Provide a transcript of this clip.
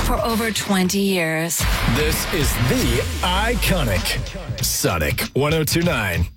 for over 20 years. This is the iconic Sonic 102.9.